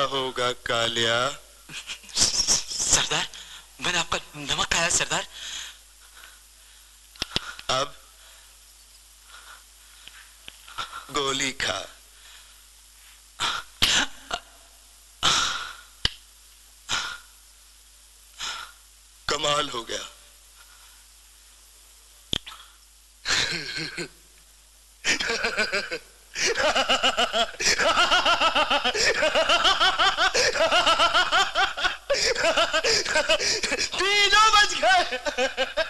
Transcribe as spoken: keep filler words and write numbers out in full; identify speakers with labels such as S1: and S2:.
S1: होगा कालिया?
S2: सरदार, मैंने आपका नमक खाया सरदार।
S1: अब गोली खा। कमाल हो गया। तीनों बच गए।